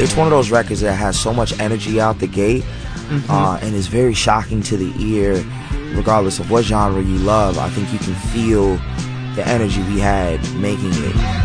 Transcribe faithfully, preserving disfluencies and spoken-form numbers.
it's one of those records that has so much energy out the gate, mm-hmm. uh, and is very shocking to the ear, regardless of what genre you love. I think you can feel the energy we had making it.